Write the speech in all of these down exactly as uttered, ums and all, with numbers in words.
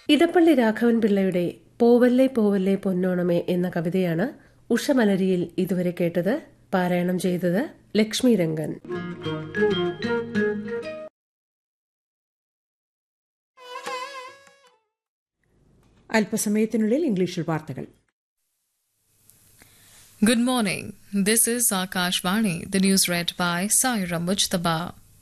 ഇടപ്പള്ളി രാഘവൻ പിള്ളയുടെ പോവല്ലേ പോവല്ലേ പൊന്നോണമേ എന്ന കവിതയാണ് ഉഷമലരിയിൽ ഇതുവരെ കേട്ടത്. പാരായണം ചെയ്തത് ലക്ഷ്മി രംഗൻ. അല്പസമയത്തിനുള്ളിൽ ഇംഗ്ലീഷിൽ വാർത്തകൾ. Good morning. This is Akashvani. The news read by Saira Mujtaba.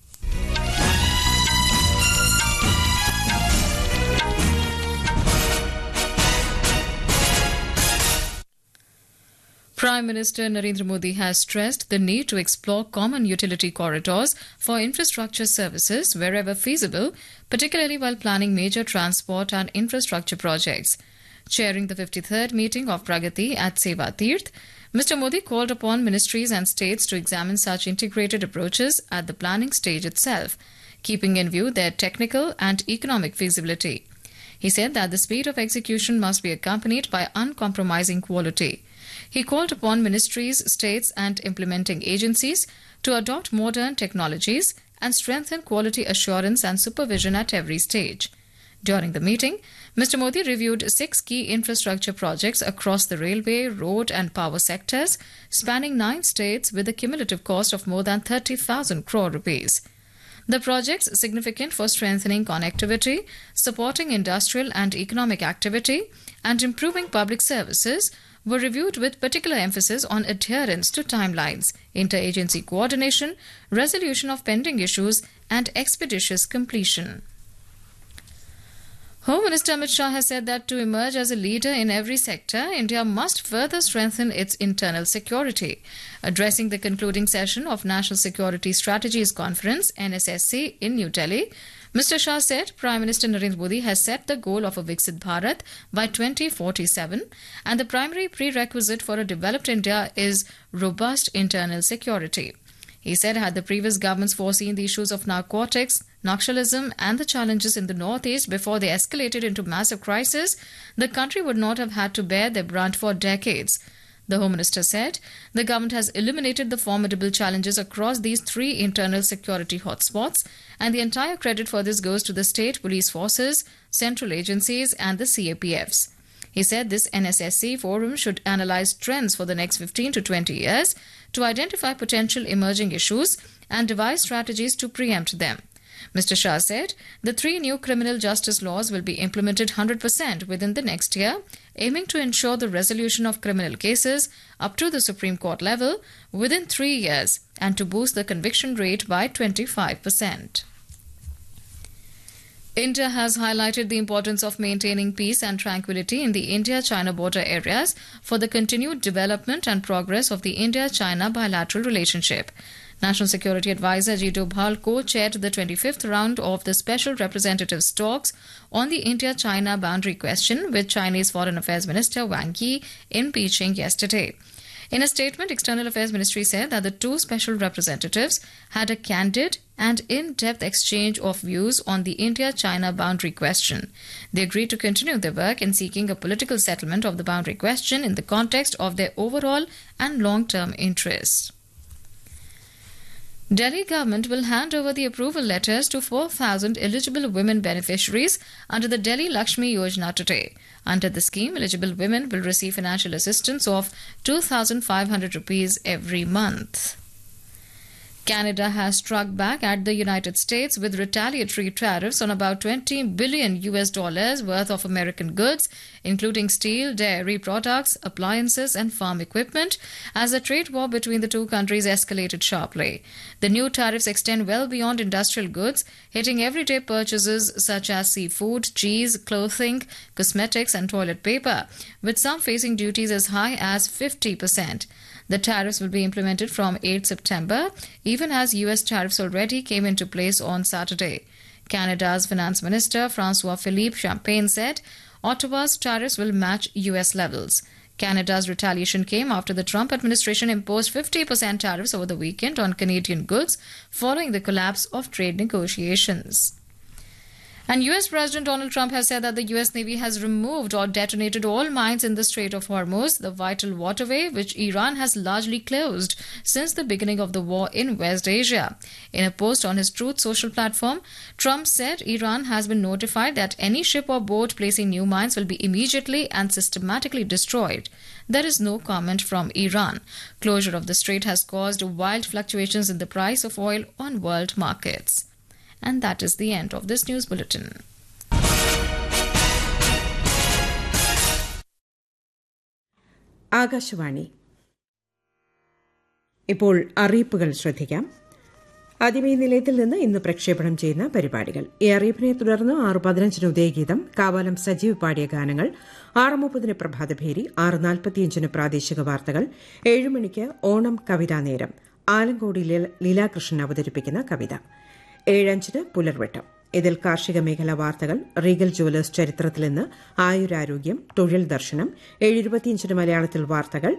Prime Minister Narendra Modi has stressed the need to explore common utility corridors for infrastructure services wherever feasible, particularly while planning major transport and infrastructure projects. Chairing the fifty-third meeting of Pragati at Seva Tirth, Mister Modi called upon ministries and states to examine such integrated approaches at the planning stage itself, keeping in view their technical and economic feasibility. He said that the speed of execution must be accompanied by uncompromising quality. He called upon ministries, states and implementing agencies to adopt modern technologies and strengthen quality assurance and supervision at every stage. During the meeting, Mister Modi reviewed six key infrastructure projects across the railway, road and power sectors, spanning nine states with a cumulative cost of more than thirty thousand crore rupees. The projects, significant for strengthening connectivity, supporting industrial and economic activity, and improving public services, were reviewed with particular emphasis on adherence to timelines, interagency coordination, resolution of pending issues, and expeditious completion. Home Minister Amit Shah has said that to emerge as a leader in every sector, India must further strengthen its internal security. Addressing the concluding session of National Security Strategies Conference, N S S C, in New Delhi, Mister Shah said Prime Minister Narendra Modi has set the goal of a Viksit Bharat by twenty forty-seven, and the primary prerequisite for a developed India is robust internal security. He said had the previous governments foreseen the issues of narcotics, Naxalism and the challenges in the northeast before they escalated into massive crisis, the country would not have had to bear their brunt for decades. The Home Minister said the government has eliminated the formidable challenges across these three internal security hotspots, and the entire credit for this goes to the state police forces, central agencies and the C A P Fs. He said this N S S C forum should analyse trends for the next fifteen to twenty years to identify potential emerging issues and devise strategies to preempt them. Mister Shah said the three new criminal justice laws will be implemented one hundred percent within the next year, aiming to ensure the resolution of criminal cases up to the Supreme Court level within three years and to boost the conviction rate by twenty-five percent. India has highlighted the importance of maintaining peace and tranquility in the India-China border areas for the continued development and progress of the India-China bilateral relationship. National Security Advisor Ajit Doval co-chaired the twenty-fifth round of the Special Representatives' talks on the India-China boundary question with Chinese Foreign Affairs Minister Wang Yi in Beijing yesterday. In a statement, External Affairs Ministry said that the two special representatives had a candid and in-depth exchange of views on the India-China boundary question. They agreed to continue their work in seeking a political settlement of the boundary question in the context of their overall and long-term interests. Delhi government will hand over the approval letters to four thousand eligible women beneficiaries under the Delhi Lakshmi Yojana today. Under the scheme, eligible women will receive financial assistance of two thousand five hundred rupees every month. Canada has struck back at the United States with retaliatory tariffs on about twenty billion U S dollars worth of American goods, including steel, dairy products, appliances and farm equipment, as the trade war between the two countries escalated sharply. The new tariffs extend well beyond industrial goods, hitting everyday purchases such as seafood, cheese, clothing, cosmetics and toilet paper, with some facing duties as high as fifty percent. The tariffs will be implemented from the eighth of September, even as U S tariffs already came into place on Saturday. Canada's Finance Minister Francois Philippe Champagne said Ottawa's tariffs will match U S levels. Canada's retaliation came after the Trump administration imposed fifty percent tariffs over the weekend on Canadian goods following the collapse of trade negotiations. And U S President Donald Trump has said that the U S Navy has removed or detonated all mines in the Strait of Hormuz, the vital waterway which Iran has largely closed since the beginning of the war in West Asia. In a post on his Truth Social platform, Trump said Iran has been notified that any ship or boat placing new mines will be immediately and systematically destroyed. There is no comment from Iran. Closure of the strait has caused wild fluctuations in the price of oil on world markets. And that is the end of this news bulletin. Akashvani. ഇപ്പോൾ അറിയിപ്പുകൾ ശ്രദ്ധിക്കാം. ആദ്യമേ നിലയത്തിൽ നിന്ന് ഇന്ന് പ്രക്ഷേപണം ചെയ്യുന്ന പരിപാടികൾ. ഈ അറിയിപ്പിനെ തുടർന്ന് ആറ് പതിനഞ്ചിന് ഉദയഗീതം, കാവാലം സജീവ് പാടിയ ഗാനങ്ങൾ, ആറ് മുപ്പതിന് പ്രഭാതഭേരി, ആറ് നാൽപ്പത്തിയഞ്ചിന് പ്രാദേശിക വാർത്തകൾ, ഏഴ് മണിക്ക് ഓണം കവിതാ നേരം, ആലങ്കോടി ലീലാകൃഷ്ണൻ അവതരിപ്പിക്കുന്ന കവിത, ഏഴഞ്ചിന് പുലർവെട്ടം. ഇതിൽ കാർഷിക മേഖലാ വാർത്തകൾ, റീഗൽ ജുവലേഴ്സ് ചരിത്രത്തിൽ നിന്ന്, ആയുരാരോഗ്യം, തൊഴിൽ ദർശനം, ഏഴ് ഇരുപത്തിയഞ്ചിന് മലയാളത്തിൽ വാർത്തകൾ,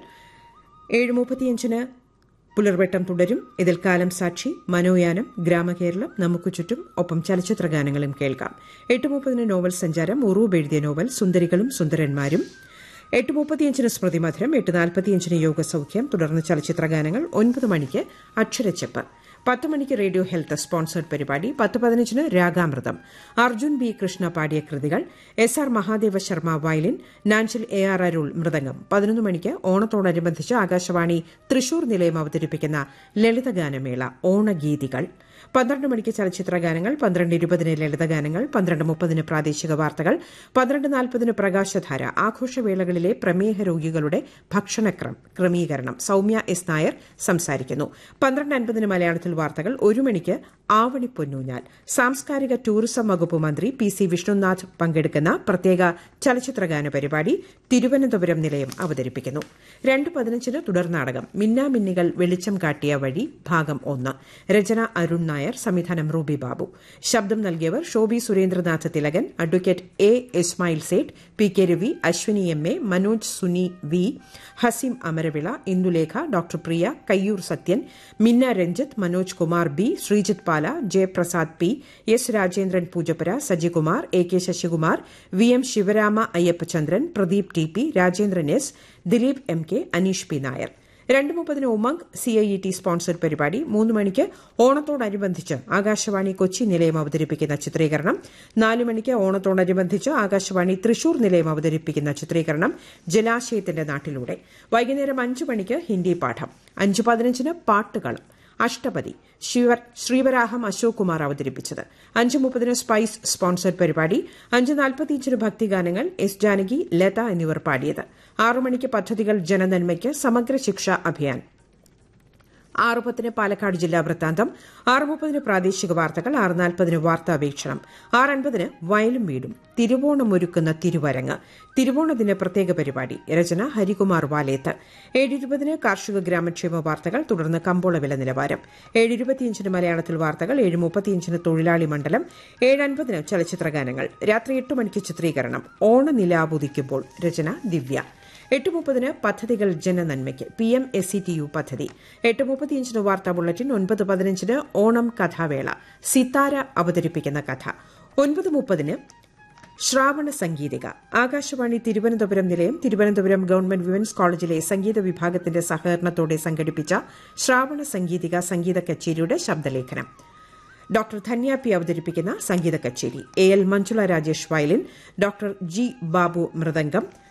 ഏഴ് മുപ്പത്തിയഞ്ചിന് പുലർവെട്ടം തുടരും. ഇതിൽ കാലം സാക്ഷി, മനോയാനം, ഗ്രാമകേരളം, നമുക്ക് ചുറ്റും, ഒപ്പം ചലച്ചിത്ര ഗാനങ്ങളും കേൾക്കാം. എട്ട് മുപ്പതിന് നോവൽ സഞ്ചാരം, ഉറൂബ് എഴുതിയ നോവൽ സുന്ദരികളും സുന്ദരന്മാരും. എട്ട് മുപ്പത്തിയഞ്ചിന് സ്മൃതി മധുരം, എട്ട് നാൽപ്പത്തിയഞ്ചിന് യോഗസൌഖ്യം, തുടർന്ന് ചലച്ചിത്ര ഗാനങ്ങൾ. ഒൻപത് മണിക്ക് അക്ഷരച്ചെപ്പ്, പത്ത് മണിക്ക് റേഡിയോ ഹെൽത്ത് സ്പോൺസേഡ് പരിപാടി, പത്ത് പതിനഞ്ചിന് രാഗാമൃതം, അർജുൻ ബി കൃഷ്ണ പാടിയ കൃതികൾ, S R Mahadeva Sharma violin, Nanjil A R അരുൾ മൃദംഗം. പതിനൊന്ന് മണിക്ക് ഓണത്തോടനുബന്ധിച്ച് ആകാശവാണി തൃശൂർ നിലയം അവതരിപ്പിക്കുന്ന ലളിതഗാനമേള ഓണഗീതികൾ. പന്ത്രണ്ട് മണിക്ക് ചലച്ചിത്ര ഗാനങ്ങൾ, പന്ത്രണ്ട് ഇരുപതിന് ലളിതഗാനങ്ങൾ, പന്ത്രണ്ട് മുപ്പതിന് പ്രാദേശിക വാർത്തകൾ, പന്ത്രണ്ട് നാൽപ്പതിന് പ്രകാശധാര, ആഘോഷവേളകളിലെ പ്രമേഹ രോഗികളുടെ ഭക്ഷണ ക്രമീകരണം, സൌമ്യ എസ് നായർ സംസാരിക്കുന്നു. പന്ത്രണ്ട് അൻപതിന് മലയാളത്തിൽ വാർത്തകൾ. ഒരു മണിക്ക് ആവണി പൊന്നൂഞ്ഞാൽ, സാംസ്കാരിക ടൂറിസം വകുപ്പ് മന്ത്രി പി സി വിഷ്ണുനാഥ് പങ്കെടുക്കുന്ന പ്രത്യേക ചലച്ചിത്രഗാന പരിപാടി തിരുവനന്തപുരം നിലയം അവതരിപ്പിക്കുന്നു. രണ്ട് പതിനഞ്ചിന് തുടർനാടകം മിന്നാമിന്നികൾ വെളിച്ചം കാട്ടിയ വഴി ഭാഗം ഒന്ന്, രചന അരുൺ നായർ, സംവിധാനം റൂബി ബാബു. ശബ്ദം നൽകിയവർ Shobi Surendranath Thilakan, advocate A Ismail Sait, P K Ravi, Ashwini M A, Manoj Suni V, Haseem Amaravila, Indulekha, doctor പ്രിയ, കയ്യൂർ സത്യൻ, മിന്ന Ranjith, Manoj Kumar B, Sreejith Pala, Jayaprasad P, S Rajendran Poojappura, Sajikumar, A K Sasikumar, V M Sivarama അയ്യപ്പചന്ദ്രൻ, Pradeep T P, Rajendran S, Dileep M K, Aneesh P Nair. രണ്ട് മുപ്പതിന് Umang C I E T sponsored പരിപാടി. മൂന്ന് മണിക്ക് ഓണത്തോടനുബന്ധിച്ച് ആകാശവാണി കൊച്ചി നിലയം അവതരിപ്പിക്കുന്ന ചിത്രീകരണം. നാല് മണിക്ക് ഓണത്തോടനുബന്ധിച്ച് ആകാശവാണി തൃശൂർ നിലയം അവതരിപ്പിക്കുന്ന ചിത്രീകരണം ജലാശയത്തിന്റെ നാട്ടിലൂടെ. വൈകുന്നേരം അഞ്ച് മണിക്ക് ഹിന്ദി പാഠം. അഞ്ച് പതിനഞ്ചിന് പാട്ടുകളം, അഷ്ടപതി, ശ്രീവരാഹം അശോക് കുമാർ അവതരിപ്പിച്ചത്. അഞ്ച് മുപ്പതിന് സ്പൈസ് സ്പോൺസർഡ് പരിപാടി. അഞ്ച് നാൽപ്പത്തിയഞ്ചിന് ഭക്തിഗാനങ്ങൾ, എസ് ജാനകി, ലത എന്നിവർ പാടിയത്. ആറു മണിക്ക് പദ്ധതികൾ ജനനന്മയ്ക്ക്, സമഗ്ര ശിക്ഷാ അഭിയാൻ. ആറ് പത്തിന് പാലക്കാട് ജില്ലാ വൃത്താന്തം. ആറ് മുപ്പതിന് പ്രാദേശിക വാർത്തകൾ. ആറ് നാൽപ്പതിന് വാർത്താവീക്ഷണം. ആറ് അൻപതിന് വയലും വീടും, തിരുവോണമൊരുക്കുന്ന തിരുവരങ്ങ്, തിരുവോണദിന പ്രത്യേക പരിപാടി, രചന ഹരികുമാർ വാലേത്ത്. ഏഴ് ഇരുപതിന് കാർഷിക ഗ്രാമക്ഷേമ വാർത്തകൾ, തുടർന്ന് കമ്പോള വില നിലവാരം. ഏഴ് ഇരുപത്തിയഞ്ചിന് മലയാളത്തിൽ വാർത്തകൾ. ഏഴ് മുപ്പത്തിയഞ്ചിന് തൊഴിലാളി മണ്ഡലം. ഏഴ് അൻപതിന് ചലച്ചിത്ര ഗാനങ്ങൾ. രാത്രി എട്ട് മണിക്ക് ചിത്രീകരണം ഓണനിലാവുദിക്കുമ്പോൾ, രചന ദിവ്യ. എട്ട് മുപ്പതിന് പദ്ധതികൾ ജനനന്മയ്ക്ക്, P M S C T U പദ്ധതി. എട്ട് മുപ്പത്തിയഞ്ചിന് വാർത്താ ബുള്ളറ്റിൻ. ഒൻപത് പതിനഞ്ചിന് ഓണം കഥാവേള, സിതാര അവതരിപ്പിക്കുന്ന കഥ. ഒൻപത് മുപ്പതിന് ശ്രാവണ സംഗീതിക, ആകാശവാണി തിരുവനന്തപുരം നിലയം, തിരുവനന്തപുരം ഗവൺമെന്റ് വിമൻസ് കോളേജിലെ സംഗീത വിഭാഗത്തിന്റെ സഹകരണത്തോടെ സംഘടിപ്പിച്ച ശ്രാവണ സംഗീതിക സംഗീത കച്ചേരിയുടെ ശബ്ദലേഖനം. ഡോക്ടർ ധന്യ പി അവതരിപ്പിക്കുന്ന സംഗീത കച്ചേരി. A L Manjula Rajesh violin, doctor G Babu mridangam,